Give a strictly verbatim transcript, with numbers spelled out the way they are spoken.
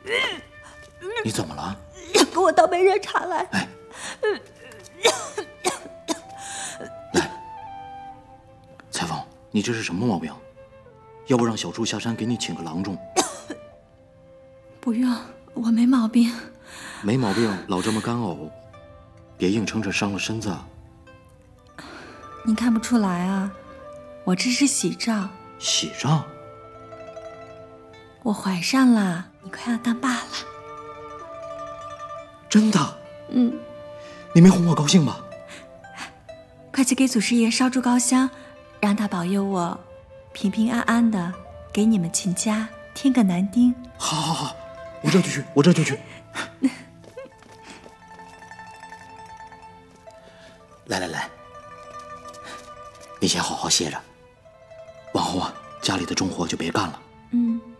你怎么了？ 给我倒杯热茶来。 哎，来，裁缝，你这是什么毛病？要不让小猪下山给你请个郎中？ 不用，我没毛病。 没毛病，老这么干呕，别硬撑着伤了身子。 您看不出来啊，我这是喜兆。 喜兆？ 我怀上了，你快要当爸了。 真的？ 嗯。 你没哄我高兴吧？ 快去给祖师爷烧柱高香，让他保佑我平平安安的给你们秦家添个男丁。 好好好，我这就去，我这就去。来来来，你先好好歇着，往后啊，家里的重活就别干了。 嗯。